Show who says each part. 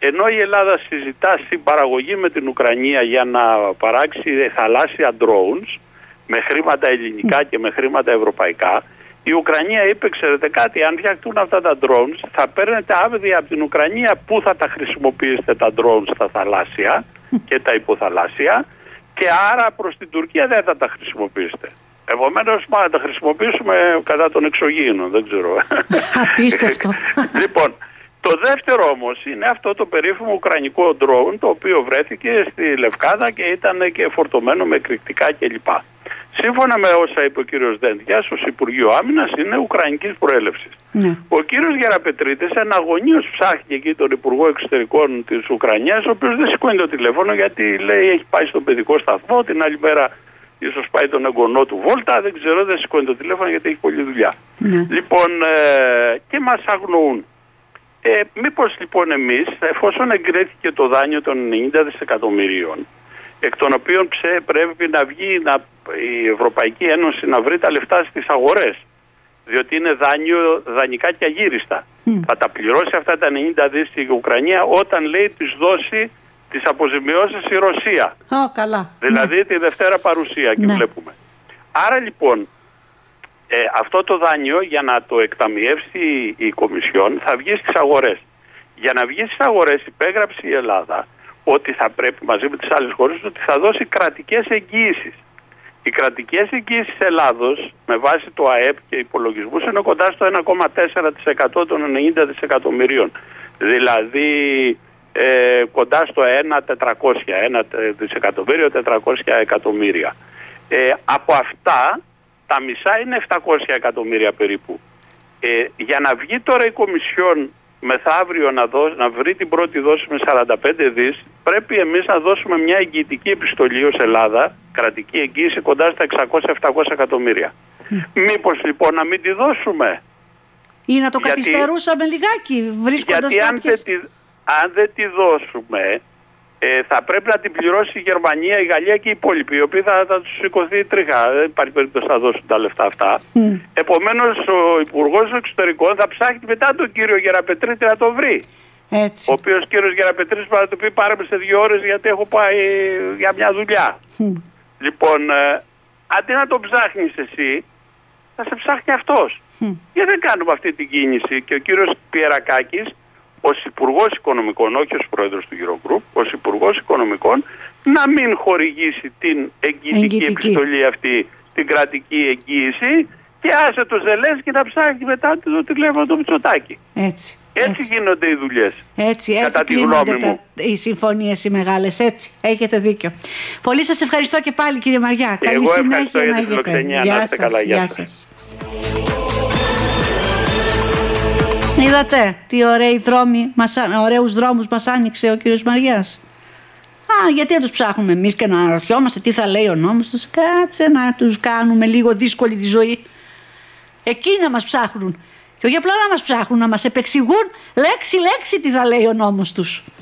Speaker 1: ενώ η Ελλάδα συζητά συμπαραγωγή με την Ουκρανία για να παράξει θαλάσσια drones με χρήματα ελληνικά και με χρήματα ευρωπαϊκά, η Ουκρανία είπε, ξέρετε κάτι, αν φτιαχτούν αυτά τα drones θα παίρνετε άδεια από την Ουκρανία που θα τα χρησιμοποιήσετε τα drones στα θαλάσσια και τα υποθαλάσσια, και άρα προς την Τουρκία δεν θα τα χρησιμοποιήσετε. Επομένως, να τα χρησιμοποιήσουμε κατά των εξωγήινων, δεν ξέρω.
Speaker 2: Απίστευτο.
Speaker 1: Λοιπόν, το δεύτερο όμως είναι αυτό το περίφημο ουκρανικό drone, το οποίο βρέθηκε στη Λευκάδα και ήταν και φορτωμένο με εκρηκτικά κλπ. Σύμφωνα με όσα είπε ο κύριος Δένδιας, ως Υπουργείο Άμυνας είναι ουκρανικής προέλευσης.
Speaker 2: Ναι.
Speaker 1: Ο κύριος Γεραπετρίτης εναγωνίως ψάχνει εκεί τον Υπουργό Εξωτερικών της Ουκρανίας, ο οποίος δεν σηκώνει το τηλέφωνο γιατί λέει έχει πάει στον παιδικό σταθμό, την άλλη μέρα ίσως πάει τον εγγονό του βόλτα, δεν ξέρω, δεν σηκώνει το τηλέφωνο γιατί έχει πολλή δουλειά.
Speaker 2: Ναι.
Speaker 1: Λοιπόν, και μας αγνοούν. Μήπως λοιπόν εμείς, εφόσον εγκρίθηκε το δάνειο των 90 δισεκατομμυρίων, εκ των οποίων πρέπει να βγει η Ευρωπαϊκή Ένωση να βρει τα λεφτά στις αγορές, διότι είναι δανεικά και αγύριστα. Θα τα πληρώσει αυτά τα 90 δις η Ουκρανία όταν λέει τις δώσει τις αποζημιώσεις η Ρωσία.
Speaker 2: Καλά.
Speaker 1: Δηλαδή τη Δευτέρα παρουσία και βλέπουμε. Άρα λοιπόν αυτό το δάνειο για να το εκταμιεύσει η Κομισιόν θα βγει στις αγορές. Για να βγει στις αγορές υπέγραψε η Ελλάδα ότι θα πρέπει μαζί με τις άλλες χώρες ότι θα δώσει κρατικές εγγύησεις. Οι κρατικές εγγύησεις της Ελλάδος με βάση το ΑΕΠ και υπολογισμούς είναι κοντά στο 1,4% των 90 δισεκατομμυρίων. Δηλαδή κοντά στο 1 δισεκατομμύριο 400 εκατομμύρια. Από αυτά τα μισά είναι 700 εκατομμύρια περίπου. Για να βγει τώρα η Κομισιόν μεθαύριο να βρει την πρώτη δόση με 45 δις, πρέπει εμείς να δώσουμε μια εγγυητική επιστολή ως Ελλάδα, κρατική εγγύηση κοντά στα 600-700 εκατομμύρια. Μήπως λοιπόν να μην τη δώσουμε?
Speaker 2: Ή να το καθυστερούσαμε λιγάκι, βρίσκοντας κάποιες...
Speaker 1: αν δεν τη δώσουμε, θα πρέπει να την πληρώσει η Γερμανία, η Γαλλία και οι υπόλοιποι, οι οποίοι θα τους σηκωθεί η τρίχα. Δεν υπάρχει περίπτωση να δώσουν τα λεφτά αυτά. Επομένως, ο Υπουργός Εξωτερικών θα ψάχνει μετά τον κύριο Γεραπετρίτη να το βρει.
Speaker 2: Έτσι.
Speaker 1: Ο οποίος κύριος Γεραπετρίτης θα του πει πάρε με σε 2 ώρες γιατί έχω πάει για μια δουλειά. Λοιπόν, αντί να το ψάχνεις εσύ, θα σε ψάχνει αυτός. Γιατί δεν κάνουμε αυτή την κίνηση? Και ο κύριος Πιερακάκης, ως Υπουργός Οικονομικών, όχι ως Πρόεδρος του Eurogroup, ως Υπουργός Οικονομικών, να μην χορηγήσει την εγγυητική επιστολή αυτή, την κρατική εγγύηση, και άσε το Ζελένσκι να ψάχνει μετά το τηλέφωνο του Μητσοτάκη. Έτσι γίνονται οι δουλειές. Έτσι κλείνονται
Speaker 2: οι συμφωνίες οι μεγάλες. Έτσι, έχετε δίκιο. Πολύ σας ευχαριστώ και πάλι, κύριε Μαριά. Καλή συνέχεια να έχετε. Γεια σας. Είδατε τι ωραίους δρόμους μας άνοιξε ο κύριος Μαριάς. Γιατί να τους ψάχνουμε εμείς και να αναρωτιόμαστε τι θα λέει ο νόμος τους? Κάτσε να τους κάνουμε λίγο δύσκολη τη ζωή. Εκείνοι να μας ψάχνουν. Και όχι απλά να μας ψάχνουν, να μας επεξηγούν λέξη-λέξη τι θα λέει ο νόμος τους.